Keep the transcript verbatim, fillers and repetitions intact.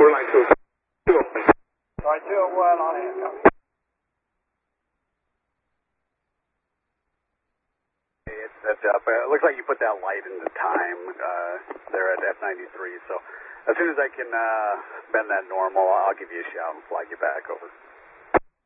Quarter line two. Two oh one. Sorry, two oh one on hand. It's set up. Uh, it looks like you put that light into time uh, there at F ninety-three. So as soon as I can uh, bend that normal, I'll give you a shout and flag you back over.